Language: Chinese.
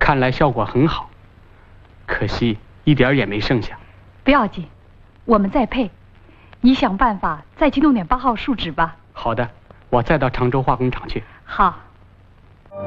看来效果很好，可惜一点也没剩下。 不要紧，我们再配。你想办法再去弄点8号树脂吧。 好的，我再到常州化工厂去。 好。